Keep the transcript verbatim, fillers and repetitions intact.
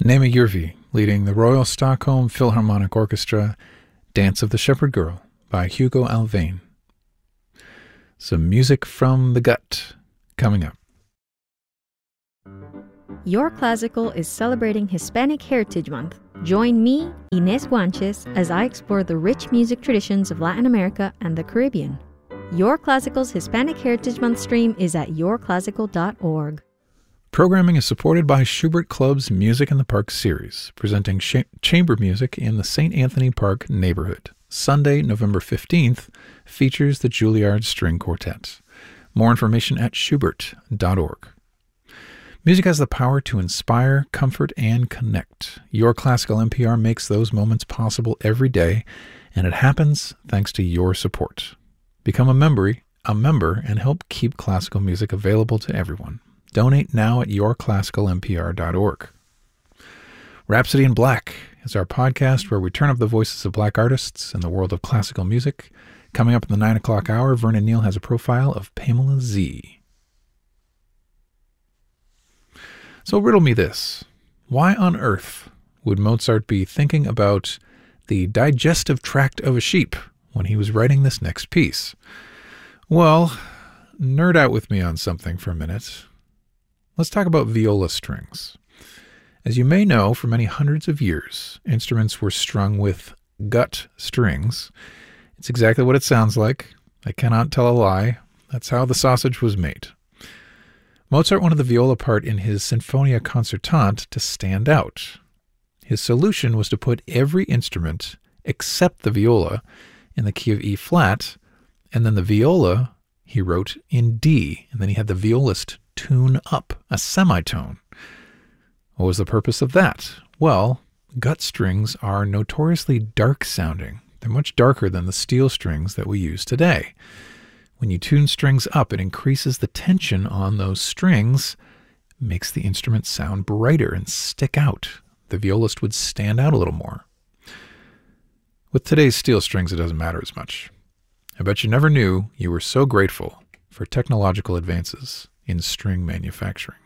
Nema Järvi, leading the Royal Stockholm Philharmonic Orchestra, Dance of the Shepherd Girl by Hugo Alfvén. Some music from the gut coming up. Your Classical is celebrating Hispanic Heritage Month. Join me, Inés Guanches, as I explore the rich music traditions of Latin America and the Caribbean. Your Classical's Hispanic Heritage Month stream is at your classical dot org. Programming is supported by Schubert Club's Music in the Park series, presenting sh- chamber music in the Saint Anthony Park neighborhood. Sunday, November fifteenth, features the Juilliard String Quartet. More information at schubert dot org. Music has the power to inspire, comfort, and connect. Your Classical N P R makes those moments possible every day, and it happens thanks to your support. Become a member, a member and help keep classical music available to everyone. Donate now at your classical n p r dot org. Rhapsody in Black is our podcast where we turn up the voices of black artists in the world of classical music. Coming up in the nine o'clock hour, Vernon Neal has a profile of Pamela Z. So riddle me this. Why on earth would Mozart be thinking about the digestive tract of a sheep when he was writing this next piece? Well, nerd out with me on something for a minute. Let's talk about viola strings. As you may know, for many hundreds of years, instruments were strung with gut strings. It's exactly what it sounds like. I cannot tell a lie. That's how the sausage was made. Mozart wanted the viola part in his Sinfonia Concertante to stand out. His solution was to put every instrument except the viola in the key of E flat, and then the viola he wrote in D, and then he had the violist tune up a semitone. What was the purpose of that? Well, gut strings are notoriously dark sounding. They're much darker than the steel strings that we use today. When you tune strings up, it increases the tension on those strings, makes the instrument sound brighter and stick out. The violist would stand out a little more. With today's steel strings, it doesn't matter as much. I bet you never knew you were so grateful for technological advances in string manufacturing.